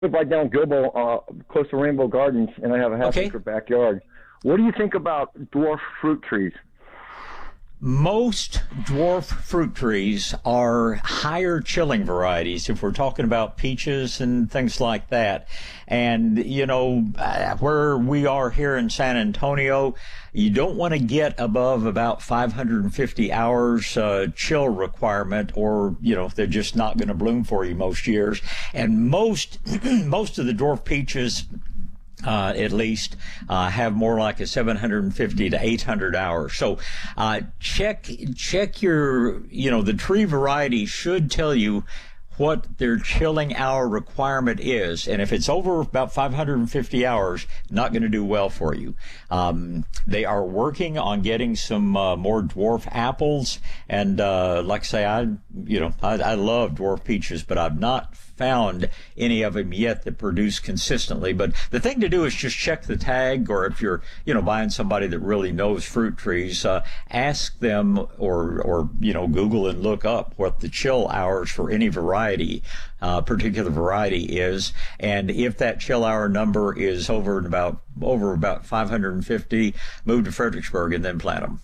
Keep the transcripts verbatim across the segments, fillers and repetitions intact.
live right down Gilbo, uh, close to Rainbow Gardens, and I have a half Okay. acre backyard. What do you think about dwarf fruit trees? Most dwarf fruit trees are higher chilling varieties if we're talking about peaches and things like that. And, you know, uh, where we are here in San Antonio, you don't want to get above about five hundred fifty hours uh, chill requirement, or, you know, they're just not going to bloom for you most years. And most, most of the dwarf peaches, Uh, at least, uh, have more like a seven hundred fifty to eight hundred hours. So, uh, check, check your, you know, the tree variety should tell you what their chilling hour requirement is. And if it's over about five hundred fifty hours, not going to do well for you. Um, they are working on getting some, uh, more dwarf apples. And, uh, like I say, I, you know, I, I love dwarf peaches, but I've not found any of them yet that produce consistently. But the thing to do is just check the tag, or if you're, you know, buying somebody that really knows fruit trees, uh, ask them, or, or, you know, Google and look up what the chill hours for any variety, uh, particular variety is. And if that chill hour number is over and about, over about five hundred fifty, move to Fredericksburg and then plant them.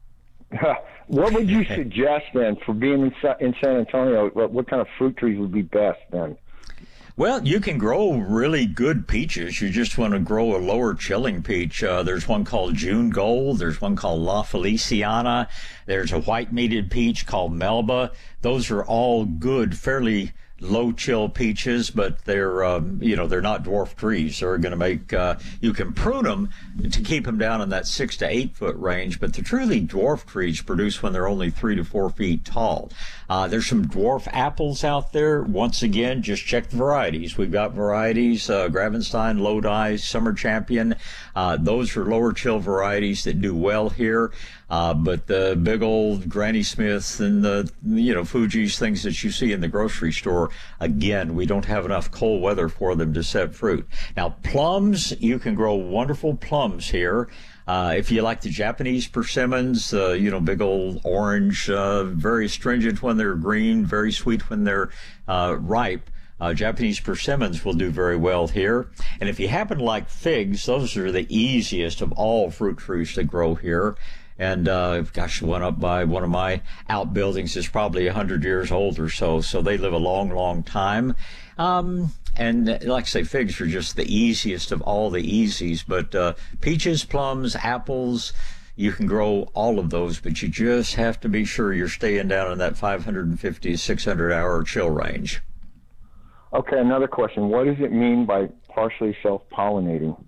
What would you suggest then for being in, Sa- in San Antonio? What, what kind of fruit trees would be best then? Well, you can grow really good peaches. You just want to grow a lower chilling peach. Uh, there's one called June Gold. There's one called La Feliciana. There's a white meated peach called Melba. Those are all good, fairly low chill peaches, but they're, um, you know, they're not dwarf trees. They're going to make, uh, you can prune them to keep them down in that six to eight foot range, but the truly dwarf trees produce when they're only three to four feet tall. Uh, there's some dwarf apples out there. Once again, just check the varieties. We've got varieties, uh, Gravenstein, Lodi, Summer Champion. Uh, those are lower chill varieties that do well here. Uh, but the big old Granny Smiths and the, you know, Fuji's, things that you see in the grocery store, again, we don't have enough cold weather for them to set fruit. Now, plums, you can grow wonderful plums here. Uh, if you like the Japanese persimmons, uh, you know, big old orange, uh, very astringent when they're green, very sweet when they're, uh, ripe. Uh, Japanese persimmons will do very well here. And if you happen to like figs, those are the easiest of all fruit trees that grow here. And, uh, gosh, the one up by one of my outbuildings is probably a hundred years old or so. So they live a long, long time. Um, and like I say, figs are just the easiest of all the easies, but, uh, peaches, plums, apples, you can grow all of those, but you just have to be sure you're staying down in that five hundred fifty to six hundred hour chill range. Okay, another question. What does it mean by partially self-pollinating?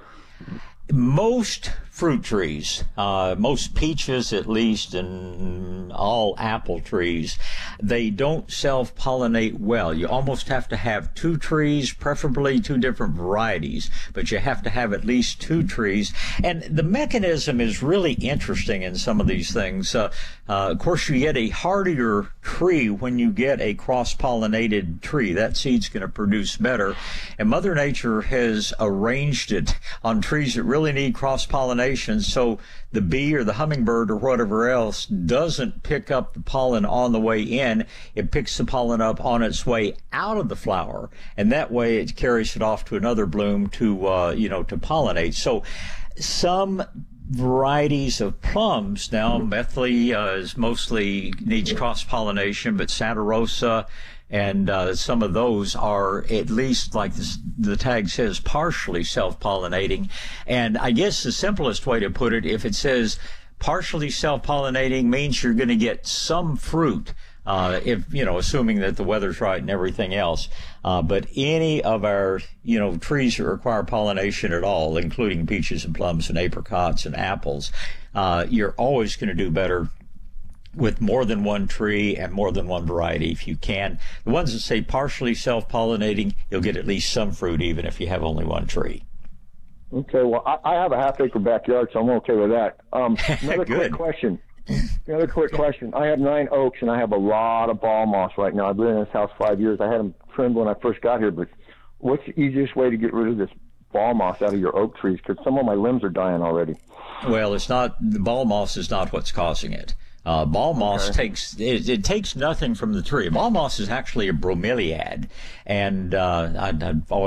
Most fruit trees, uh, most peaches at least, and all apple trees, they don't self-pollinate well. You almost have to have two trees, preferably two different varieties, but you have to have at least two trees. And the mechanism is really interesting in some of these things. Uh, uh, of course, you get a hardier tree when you get a cross-pollinated tree. That seed's going to produce better. And Mother Nature has arranged it on trees that really need cross-pollination, so the bee or the hummingbird or whatever else doesn't pick up the pollen on the way in. It picks the pollen up on its way out of the flower, and that way it carries it off to another bloom to, uh, you know, to pollinate. So some varieties of plums now, Methley uh, is mostly needs cross-pollination, but Santa Rosa and uh, some of those are, at least like this, the tag says, partially self-pollinating. And I guess the simplest way to put it, if it says partially self-pollinating, means you're going to get some fruit, uh, if, you know, assuming that the weather's right and everything else. Uh, but any of our, you know, trees that require pollination at all, including peaches and plums and apricots and apples, uh, you're always going to do better with more than one tree and more than one variety if you can. The ones that say partially self-pollinating, you'll get at least some fruit even if you have only one tree. Okay, well, I, I have a half acre backyard, so I'm okay with that. Um, another quick question. Another quick question. I have nine oaks, and I have a lot of ball moss right now. I've been in this house five years. I had them trimmed when I first got here, but what's the easiest way to get rid of this ball moss out of your oak trees? Because some of my limbs are dying already. Well, it's not, the ball moss is not what's causing it. Uh, ball moss okay. takes it, it takes nothing from the tree. Ball moss is actually a bromeliad, and uh, I, I've always